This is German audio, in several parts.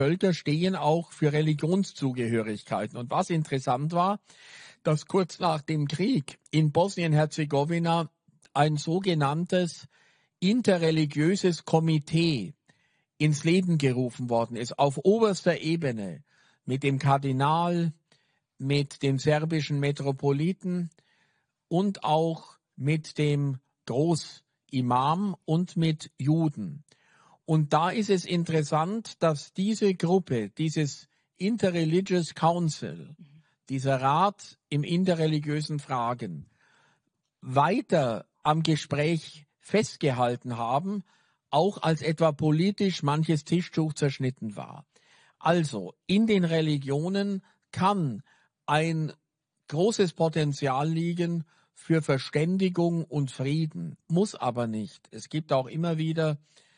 Völker stehen auch für Religionszugehörigkeiten. Und was interessant war, dass kurz nach dem Krieg in Bosnien-Herzegowina ein sogenanntes interreligiöses Komitee ins Leben gerufen worden ist, auf oberster Ebene, mit dem Kardinal, mit dem serbischen Metropoliten und auch mit dem Großimam und mit Juden. Und da ist es interessant, dass diese Gruppe, dieses Interreligious Council, dieser Rat im interreligiösen Fragen, weiter am Gespräch festgehalten haben, auch als etwa politisch manches Tischtuch zerschnitten war. Also in den Religionen kann ein großes Potenzial liegen für Verständigung und Frieden, muss aber nicht. Es gibt auch immer wieder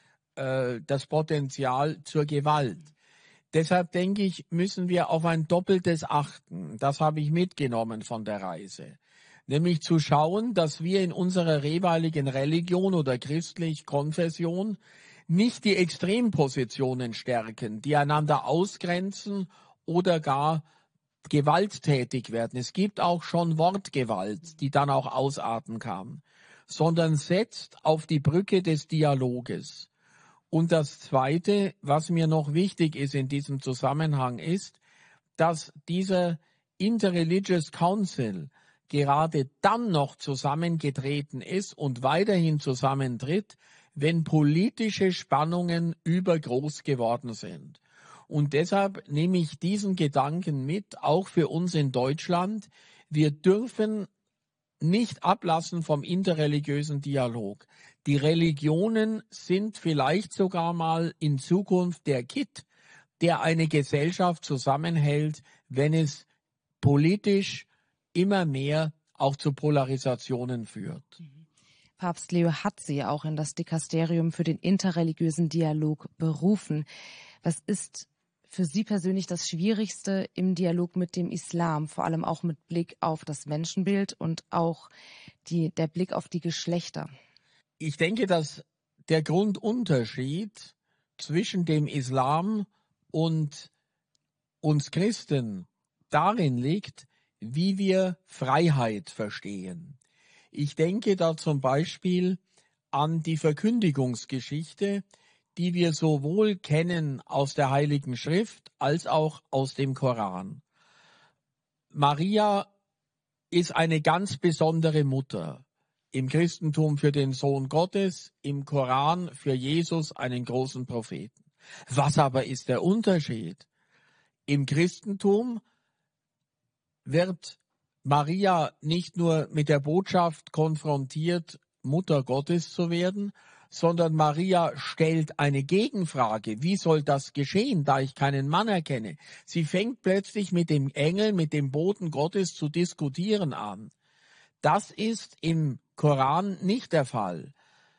das Potenzial zur Gewalt. Deshalb denke ich, müssen wir auf ein Doppeltes achten. Das habe ich mitgenommen von der Reise. Nämlich zu schauen, dass wir in unserer jeweiligen Religion oder christlich Konfession nicht die Extrempositionen stärken, die einander ausgrenzen oder gar gewalttätig werden. Es gibt auch schon Wortgewalt, die dann auch ausarten kann, sondern setzt auf die Brücke des Dialoges. Und das Zweite, was mir noch wichtig ist in diesem Zusammenhang, ist, dass dieser Interreligious Council gerade dann noch zusammengetreten ist und weiterhin zusammentritt, wenn politische Spannungen übergroß geworden sind. Und deshalb nehme ich diesen Gedanken mit, auch für uns in Deutschland. Wir dürfen nicht ablassen vom interreligiösen Dialog. Die Religionen sind vielleicht sogar mal in Zukunft der Kitt, der eine Gesellschaft zusammenhält, wenn es politisch immer mehr auch zu Polarisationen führt. Papst Leo hat Sie auch in das Dikasterium für den interreligiösen Dialog berufen. Was ist für Sie persönlich das Schwierigste im Dialog mit dem Islam, vor allem auch mit Blick auf das Menschenbild und auch der Blick auf die Geschlechter? Ich denke, dass der Grundunterschied zwischen dem Islam und uns Christen darin liegt, wie wir Freiheit verstehen. Ich denke da zum Beispiel an die Verkündigungsgeschichte, die wir sowohl kennen aus der Heiligen Schrift als auch aus dem Koran. Maria ist eine ganz besondere Mutter. Im Christentum für den Sohn Gottes, im Koran für Jesus, einen großen Propheten. Was aber ist der Unterschied? Im Christentum wird Maria nicht nur mit der Botschaft konfrontiert, Mutter Gottes zu werden, sondern Maria stellt eine Gegenfrage. Wie soll das geschehen, da ich keinen Mann erkenne? Sie fängt plötzlich mit dem Engel, mit dem Boten Gottes zu diskutieren an. Das ist im Koran nicht der Fall.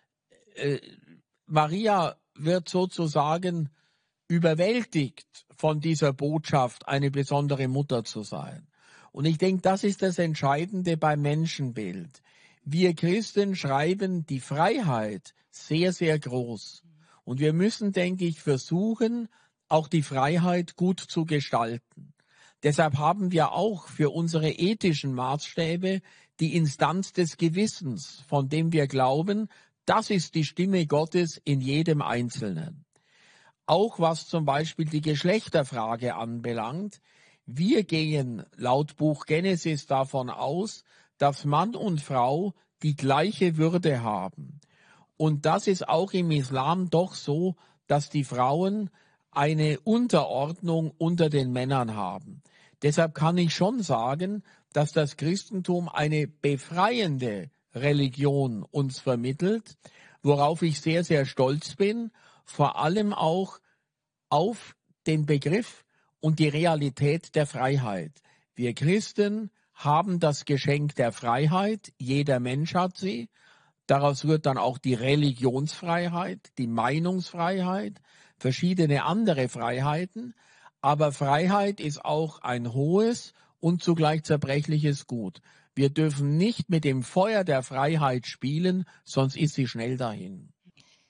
Maria wird sozusagen überwältigt von dieser Botschaft, eine besondere Mutter zu sein. Und ich denke, das ist das Entscheidende beim Menschenbild. Wir Christen schreiben die Freiheit sehr, sehr groß. Und wir müssen, denke ich, versuchen, auch die Freiheit gut zu gestalten. Deshalb haben wir auch für unsere ethischen Maßstäbe die Instanz des Gewissens, von dem wir glauben, das ist die Stimme Gottes in jedem Einzelnen. Auch was zum Beispiel die Geschlechterfrage anbelangt, wir gehen laut Buch Genesis davon aus, dass Mann und Frau die gleiche Würde haben. Und das ist auch im Islam doch so, dass die Frauen eine Unterordnung unter den Männern haben. Deshalb kann ich schon sagen, dass das Christentum eine befreiende Religion uns vermittelt, worauf ich sehr, sehr stolz bin, vor allem auch auf den Begriff und die Realität der Freiheit. Wir Christen haben das Geschenk der Freiheit, jeder Mensch hat sie. Daraus wird dann auch die Religionsfreiheit, die Meinungsfreiheit, verschiedene andere Freiheiten. Aber Freiheit ist auch ein hohes und zugleich zerbrechliches Gut. Wir dürfen nicht mit dem Feuer der Freiheit spielen, sonst ist sie schnell dahin.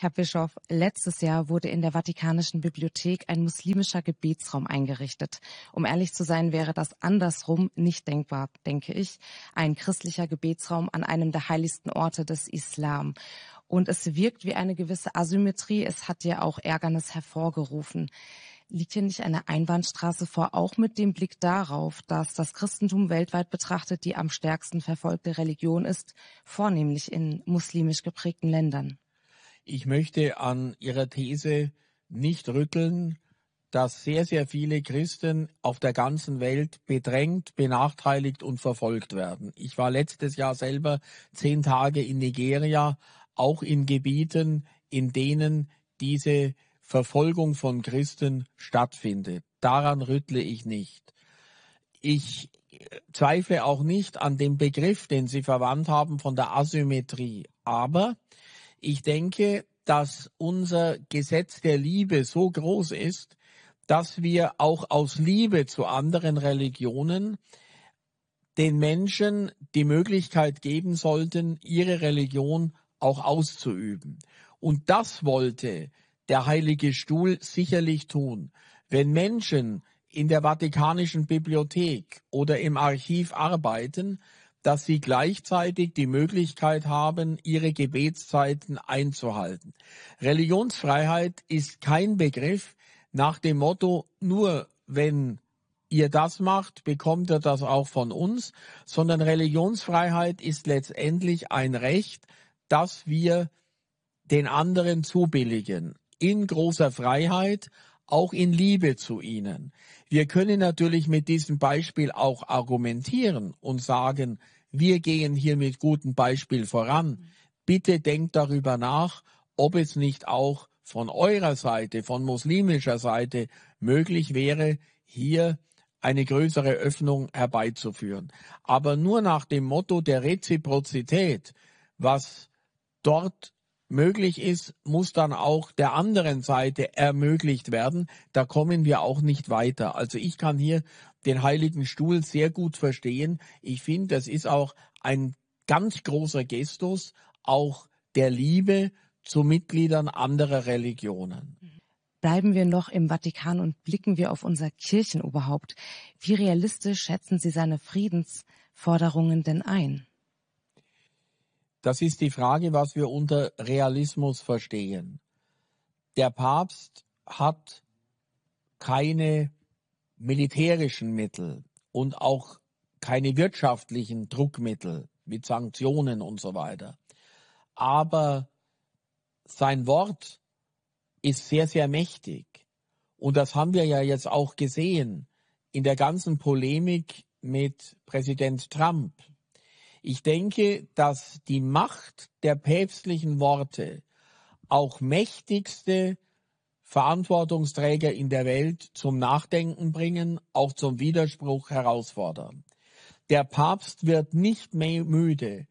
Herr Bischof, letztes Jahr wurde in der Vatikanischen Bibliothek ein muslimischer Gebetsraum eingerichtet. Um ehrlich zu sein, wäre das andersrum nicht denkbar, denke ich. Ein christlicher Gebetsraum an einem der heiligsten Orte des Islam. Und es wirkt wie eine gewisse Asymmetrie. Es hat ja auch Ärgernis hervorgerufen. Liegt hier nicht eine Einbahnstraße vor, auch mit dem Blick darauf, dass das Christentum weltweit betrachtet die am stärksten verfolgte Religion ist, vornehmlich in muslimisch geprägten Ländern? Ich möchte an Ihrer These nicht rütteln, dass sehr, sehr viele Christen auf der ganzen Welt bedrängt, benachteiligt und verfolgt werden. Ich war letztes Jahr selber 10 Tage in Nigeria, auch in Gebieten, in denen diese Verfolgung von Christen stattfindet. Daran rüttle ich nicht. Ich zweifle auch nicht an dem Begriff, den Sie verwandt haben, von der Asymmetrie. Aber ich denke, dass unser Gesetz der Liebe so groß ist, dass wir auch aus Liebe zu anderen Religionen den Menschen die Möglichkeit geben sollten, ihre Religion auch auszuüben. Und das wollte der Heilige Stuhl sicherlich tun. Wenn Menschen in der Vatikanischen Bibliothek oder im Archiv arbeiten, dass sie gleichzeitig die Möglichkeit haben, ihre Gebetszeiten einzuhalten. Religionsfreiheit ist kein Begriff nach dem Motto, nur wenn ihr das macht, bekommt ihr das auch von uns, sondern Religionsfreiheit ist letztendlich ein Recht, das wir den anderen zubilligen, in großer Freiheit, auch in Liebe zu ihnen. Wir können natürlich mit diesem Beispiel auch argumentieren und sagen, wir gehen hier mit gutem Beispiel voran. Bitte denkt darüber nach, ob es nicht auch von eurer Seite, von muslimischer Seite möglich wäre, hier eine größere Öffnung herbeizuführen. Aber nur nach dem Motto der Reziprozität, was dort möglich ist, muss dann auch der anderen Seite ermöglicht werden. Da kommen wir auch nicht weiter. Also ich kann hier den Heiligen Stuhl sehr gut verstehen. Ich finde, das ist auch ein ganz großer Gestus, auch der Liebe zu Mitgliedern anderer Religionen. Bleiben wir noch im Vatikan und blicken wir auf unser Kirchenoberhaupt. Wie realistisch schätzen Sie seine Friedensforderungen denn ein? Das ist die Frage, was wir unter Realismus verstehen. Der Papst hat keine militärischen Mittel und auch keine wirtschaftlichen Druckmittel mit Sanktionen und so weiter. Aber sein Wort ist sehr, sehr mächtig. Und das haben wir ja jetzt auch gesehen in der ganzen Polemik mit Präsident Trump. Ich denke, dass die Macht der päpstlichen Worte auch mächtigste Verantwortungsträger in der Welt zum Nachdenken bringen, auch zum Widerspruch herausfordern. Der Papst wird nicht mehr müde,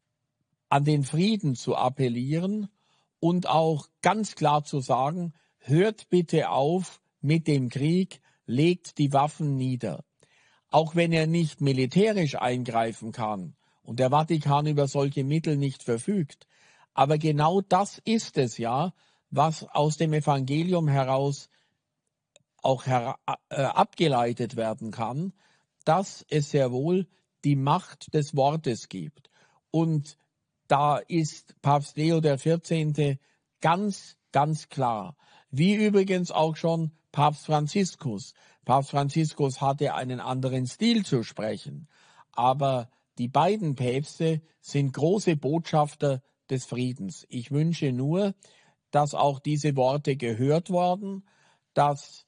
an den Frieden zu appellieren und auch ganz klar zu sagen, hört bitte auf mit dem Krieg, legt die Waffen nieder. Auch wenn er nicht militärisch eingreifen kann und der Vatikan über solche Mittel nicht verfügt. Aber genau das ist es ja, was aus dem Evangelium heraus auch abgeleitet werden kann, dass es sehr wohl die Macht des Wortes gibt. Und da ist Papst Leo XIV. Ganz, ganz klar. Wie übrigens auch schon Papst Franziskus. Papst Franziskus hatte einen anderen Stil zu sprechen. Aber die beiden Päpste sind große Botschafter des Friedens. Ich wünsche nur, dass auch diese Worte gehört werden, dass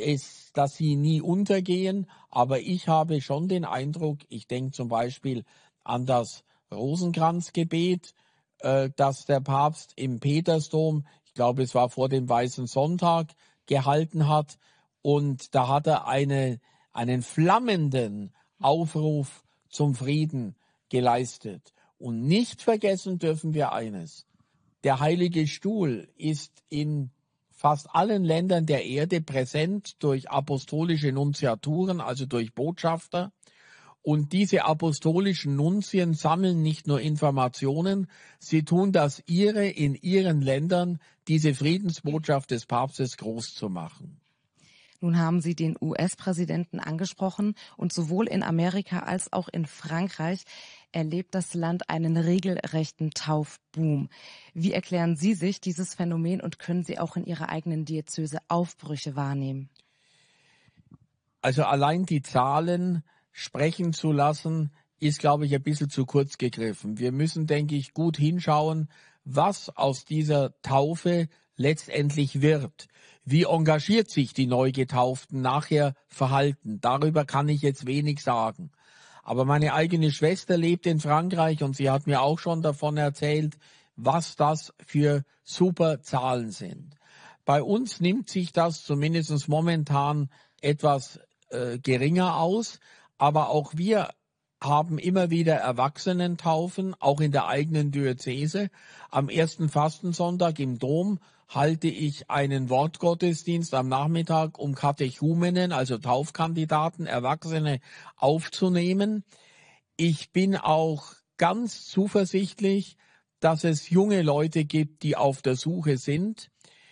sie nie untergehen. Aber ich habe schon den Eindruck, ich denke zum Beispiel an das Rosenkranzgebet, das der Papst im Petersdom, ich glaube es war vor dem Weißen Sonntag, gehalten hat. Und da hat er einen flammenden Aufruf zum Frieden geleistet. Und nicht vergessen dürfen wir eines. Der Heilige Stuhl ist in fast allen Ländern der Erde präsent durch apostolische Nunziaturen, also durch Botschafter. Und diese apostolischen Nunzien sammeln nicht nur Informationen, sie tun das in ihren Ländern, diese Friedensbotschaft des Papstes groß zu machen. Nun haben Sie den US-Präsidenten angesprochen und sowohl in Amerika als auch in Frankreich erlebt das Land einen regelrechten Taufboom. Wie erklären Sie sich dieses Phänomen und können Sie auch in Ihrer eigenen Diözese Aufbrüche wahrnehmen? Also allein die Zahlen sprechen zu lassen, ist, glaube ich, ein bisschen zu kurz gegriffen. Wir müssen, denke ich, gut hinschauen, was aus dieser Taufe letztendlich wird. Wie engagiert sich die Neugetauften nachher verhalten? Darüber kann ich jetzt wenig sagen. Aber meine eigene Schwester lebt in Frankreich und sie hat mir auch schon davon erzählt, was das für super Zahlen sind. Bei uns nimmt sich das zumindest momentan etwas geringer aus, aber auch wir haben immer wieder Erwachsenentaufen, auch in der eigenen Diözese. Am ersten Fastensonntag im Dom halte ich einen Wortgottesdienst am Nachmittag, um Katechumenen, also Taufkandidaten, Erwachsene aufzunehmen. Ich bin auch ganz zuversichtlich, dass es junge Leute gibt, die auf der Suche sind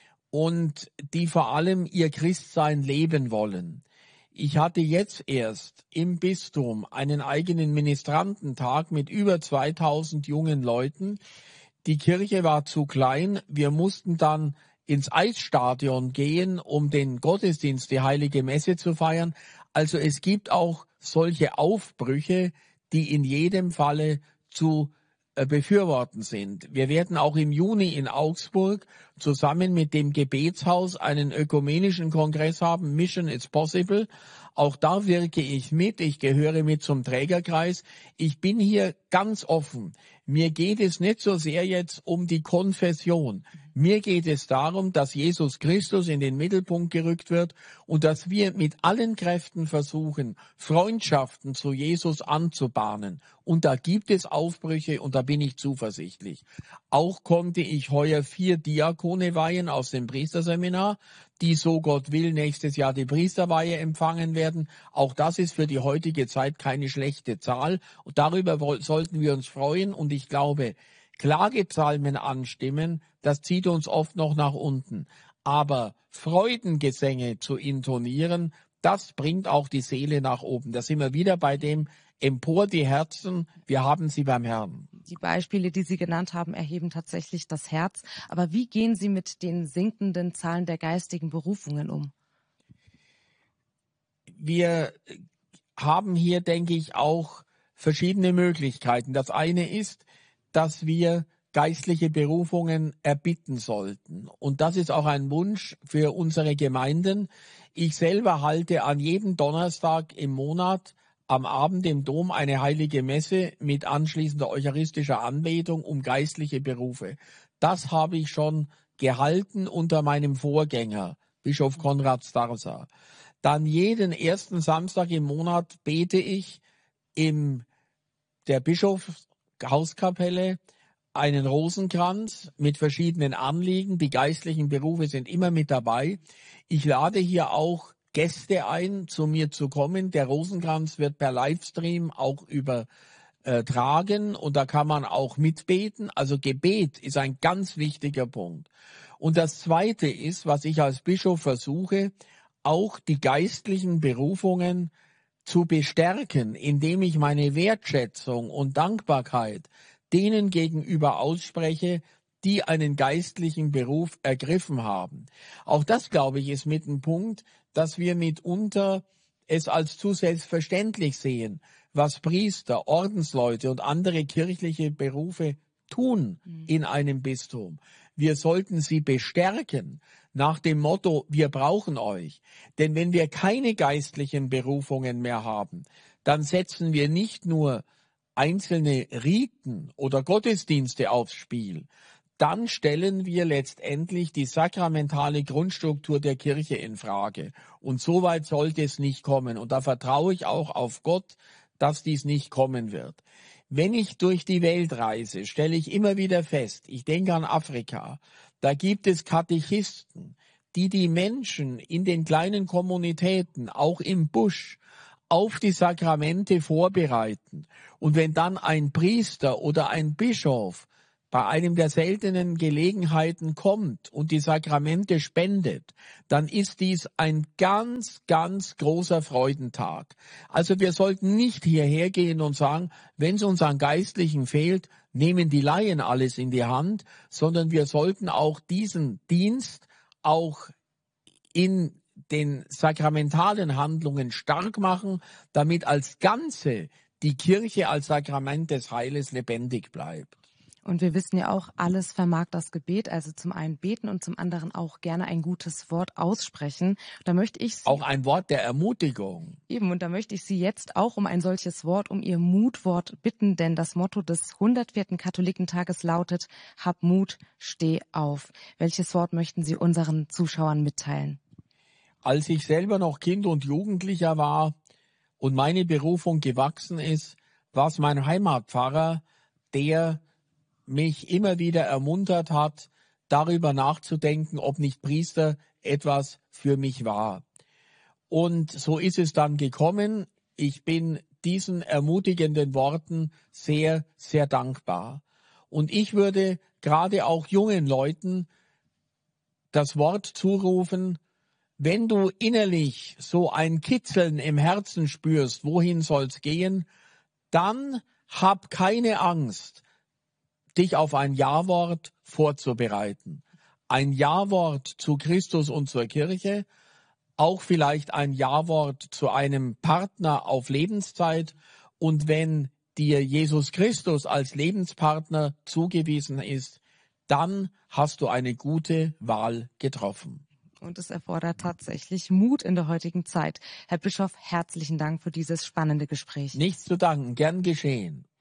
und die vor allem ihr Christsein leben wollen. Ich hatte jetzt erst im Bistum einen eigenen Ministrantentag mit über 2000 jungen Leuten. Die Kirche war zu klein. Wir mussten dann ins Eisstadion gehen, um den Gottesdienst, die Heilige Messe zu feiern. Also es gibt auch solche Aufbrüche, die in jedem Falle zu befürworten sind. Wir werden auch im Juni in Augsburg zusammen mit dem Gebetshaus einen ökumenischen Kongress haben. Mission is possible. Auch da wirke ich mit. Ich gehöre mit zum Trägerkreis. Ich bin hier ganz offen. Mir geht es nicht so sehr jetzt um die Konfession. Mir geht es darum, dass Jesus Christus in den Mittelpunkt gerückt wird und dass wir mit allen Kräften versuchen, Freundschaften zu Jesus anzubahnen. Und da gibt es Aufbrüche und da bin ich zuversichtlich. Auch konnte ich heuer 4 Diakone weihen aus dem Priesterseminar, die, so Gott will, nächstes Jahr die Priesterweihe empfangen werden. Auch das ist für die heutige Zeit keine schlechte Zahl. Und darüber sollten wir uns freuen. Und ich glaube, Klagepsalmen anstimmen, das zieht uns oft noch nach unten. Aber Freudengesänge zu intonieren, das bringt auch die Seele nach oben. Da sind wir wieder bei dem Empor die Herzen, wir haben sie beim Herrn. Die Beispiele, die Sie genannt haben, erheben tatsächlich das Herz. Aber wie gehen Sie mit den sinkenden Zahlen der geistigen Berufungen um? Wir haben hier, denke ich, auch verschiedene Möglichkeiten. Das eine ist, dass wir geistliche Berufungen erbitten sollten. Und das ist auch ein Wunsch für unsere Gemeinden. Ich selber halte an jedem Donnerstag im Monat am Abend im Dom eine heilige Messe mit anschließender eucharistischer Anbetung um geistliche Berufe. Das habe ich schon gehalten unter meinem Vorgänger, Bischof Konrad Starsa. Dann jeden ersten Samstag im Monat bete ich in der Bischofshauskapelle einen Rosenkranz mit verschiedenen Anliegen. Die geistlichen Berufe sind immer mit dabei. Ich lade hier auch Gäste ein, zu mir zu kommen. Der Rosenkranz wird per Livestream auch übertragen und da kann man auch mitbeten. Also Gebet ist ein ganz wichtiger Punkt. Und das Zweite ist, was ich als Bischof versuche, auch die geistlichen Berufungen zu bestärken, indem ich meine Wertschätzung und Dankbarkeit denen gegenüber ausspreche, die einen geistlichen Beruf ergriffen haben. Auch das, glaube ich, ist mit ein Punkt, dass wir mitunter es als zu selbstverständlich sehen, was Priester, Ordensleute und andere kirchliche Berufe tun in einem Bistum. Wir sollten sie bestärken nach dem Motto, wir brauchen euch. Denn wenn wir keine geistlichen Berufungen mehr haben, dann setzen wir nicht nur einzelne Riten oder Gottesdienste aufs Spiel, dann stellen wir letztendlich die sakramentale Grundstruktur der Kirche in Frage. Und so weit sollte es nicht kommen. Und da vertraue ich auch auf Gott, dass dies nicht kommen wird. Wenn ich durch die Welt reise, stelle ich immer wieder fest, ich denke an Afrika, da gibt es Katechisten, die die Menschen in den kleinen Kommunitäten, auch im Busch, auf die Sakramente vorbereiten. Und wenn dann ein Priester oder ein Bischof bei einem der seltenen Gelegenheiten kommt und die Sakramente spendet, dann ist dies ein ganz, ganz großer Freudentag. Also wir sollten nicht hierher gehen und sagen, wenn es uns an Geistlichen fehlt, nehmen die Laien alles in die Hand, sondern wir sollten auch diesen Dienst auch in den sakramentalen Handlungen stark machen, damit als Ganze die Kirche als Sakrament des Heiles lebendig bleibt. Und wir wissen ja auch, alles vermag das Gebet, also zum einen beten und zum anderen auch gerne ein gutes Wort aussprechen. Da möchte ich Sie auch ein Wort der Ermutigung. Eben, und da möchte ich Sie jetzt auch um ein solches Wort, um Ihr Mutwort bitten, denn das Motto des 104. Katholikentages lautet: Hab Mut, steh auf. Welches Wort möchten Sie unseren Zuschauern mitteilen? Als ich selber noch Kind und Jugendlicher war und meine Berufung gewachsen ist, war es mein Heimatpfarrer, der mich immer wieder ermuntert hat, darüber nachzudenken, ob nicht Priester etwas für mich war. Und so ist es dann gekommen. Ich bin diesen ermutigenden Worten sehr, sehr dankbar. Und ich würde gerade auch jungen Leuten das Wort zurufen: Wenn du innerlich so ein Kitzeln im Herzen spürst, wohin soll's gehen, dann hab keine Angst, dich auf ein Ja-Wort vorzubereiten. Ein Ja-Wort zu Christus und zur Kirche, auch vielleicht ein Ja-Wort zu einem Partner auf Lebenszeit. Und wenn dir Jesus Christus als Lebenspartner zugewiesen ist, dann hast du eine gute Wahl getroffen. Und es erfordert tatsächlich Mut in der heutigen Zeit. Herr Bischof, herzlichen Dank für dieses spannende Gespräch. Nichts zu danken, gern geschehen.